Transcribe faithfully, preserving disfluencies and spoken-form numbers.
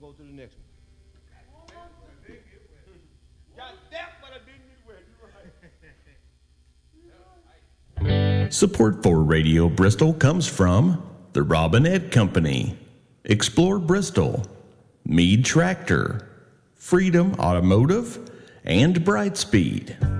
go to the next one. Got that, but I didn't get wet. Support for Radio Bristol comes from the Robinette Company, Explore Bristol, Meade Tractor, Freedom Automotive, and Brightspeed.